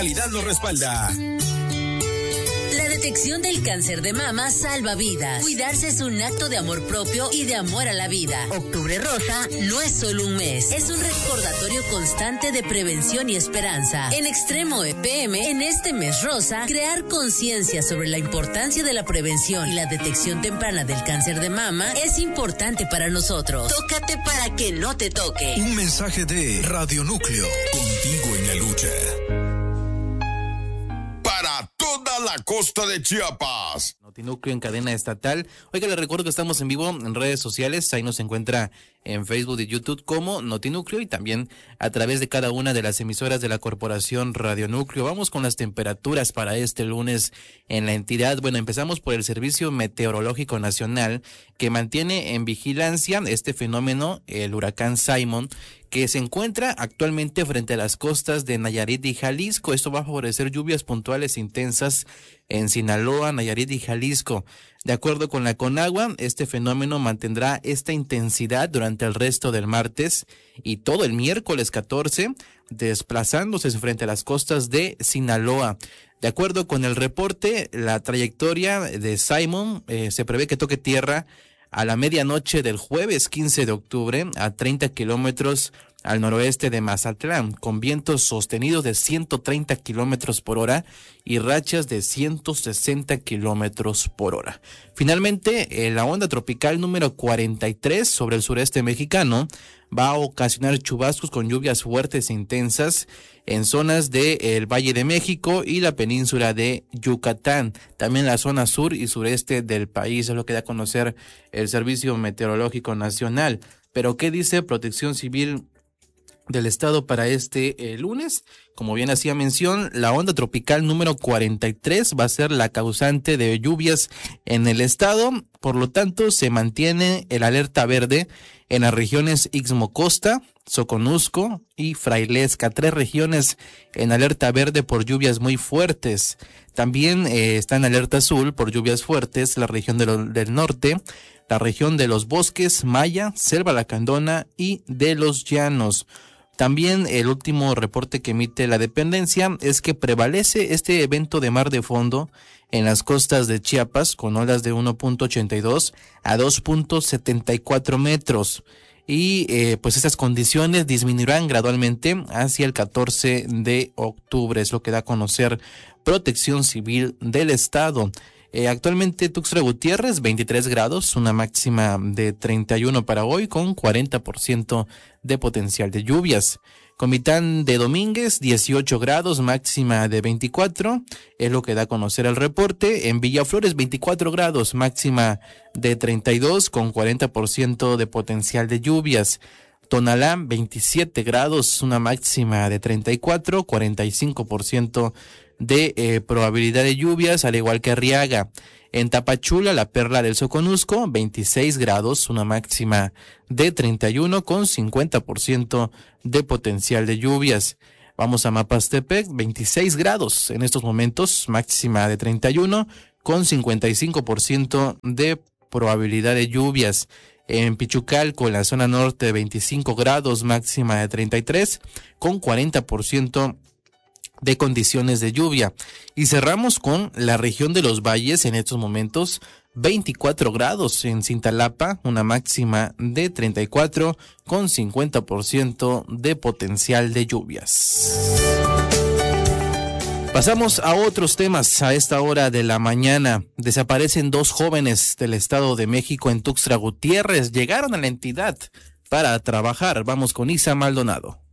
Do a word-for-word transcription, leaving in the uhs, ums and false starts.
calidad lo respalda. La detección del cáncer de mama salva vidas. Cuidarse es un acto de amor propio y de amor a la vida. Octubre Rosa no es solo un mes, es un recordatorio constante de prevención y esperanza. En Extremo E P M, en este mes rosa, crear conciencia sobre la importancia de la prevención y la detección temprana del cáncer de mama es importante para nosotros. Tócate para que no te toque. Un mensaje de Radio Núcleo, contigo en la lucha. Para toda la costa de Chiapas. Notinúcleo en cadena estatal. Oiga, les recuerdo que estamos en vivo en redes sociales. Ahí nos encuentra en Facebook y YouTube como Notinúcleo y también a través de cada una de las emisoras de la Corporación Radio Núcleo. Vamos con las temperaturas para este lunes en la entidad. Bueno, empezamos por el Servicio Meteorológico Nacional, que mantiene en vigilancia este fenómeno, el huracán Simon, que se encuentra actualmente frente a las costas de Nayarit y Jalisco. Esto va a favorecer lluvias puntuales intensas en Sinaloa, Nayarit y Jalisco. De acuerdo con la Conagua, este fenómeno mantendrá esta intensidad durante el resto del martes y todo el miércoles catorce, desplazándose frente a las costas de Sinaloa. De acuerdo con el reporte, la trayectoria de Simon eh, se prevé que toque tierra a la medianoche del jueves quince de octubre a treinta kilómetros al noroeste de Mazatlán, con vientos sostenidos de ciento treinta kilómetros por hora y rachas de ciento sesenta kilómetros por hora. Finalmente, eh, la onda tropical número cuarenta y tres sobre el sureste mexicano va a ocasionar chubascos con lluvias fuertes e intensas en zonas del Valle de México y la península de Yucatán, también la zona sur y sureste del país, es lo que da a conocer el Servicio Meteorológico Nacional. Pero ¿qué dice Protección Civil del estado para este eh, lunes? Como bien hacía mención, la onda tropical número cuarenta y tres va a ser la causante de lluvias en el estado, por lo tanto se mantiene el alerta verde en las regiones Ixmocosta, Soconusco y Frailesca, tres regiones en alerta verde por lluvias muy fuertes. También eh, está en alerta azul por lluvias fuertes la región de lo, del norte, la región de los bosques, Maya, Selva Lacandona y de los Llanos. También el último reporte que emite la dependencia es que prevalece este evento de mar de fondo en las costas de Chiapas con olas de uno punto ochenta y dos a dos punto setenta y cuatro metros. Y eh, pues estas condiciones disminuirán gradualmente hacia el catorce de octubre, es lo que da a conocer Protección Civil del Estado. Eh, actualmente Tuxtla Gutiérrez, veintitrés grados, una máxima de treinta y uno para hoy con cuarenta por ciento de potencial de lluvias. Comitán de Domínguez, dieciocho grados, máxima de veinticuatro, es lo que da a conocer el reporte. En Villaflores, veinticuatro grados, máxima de treinta y dos con cuarenta por ciento de potencial de lluvias. Tonalá, veintisiete grados, una máxima de treinta y cuatro, cuarenta y cinco por ciento de eh, probabilidad de lluvias, al igual que Arriaga. En Tapachula, la perla del Soconusco, veintiséis grados, una máxima de treinta y uno con cincuenta por ciento de potencial de lluvias. Vamos a Mapastepec, veintiséis grados en estos momentos, máxima de treinta y uno con cincuenta y cinco por ciento de probabilidad de lluvias. En Pichucalco, en la zona norte, veinticinco grados, máxima de treinta y tres con cuarenta por ciento de condiciones de lluvia. Y cerramos con la región de los valles en estos momentos, veinticuatro grados en Cintalapa, una máxima de treinta y cuatro con cincuenta por ciento de potencial de lluvias. Pasamos a otros temas a esta hora de la mañana. Desaparecen dos jóvenes del Estado de México en Tuxtla Gutiérrez. Llegaron a la entidad para trabajar. Vamos con Isa Maldonado.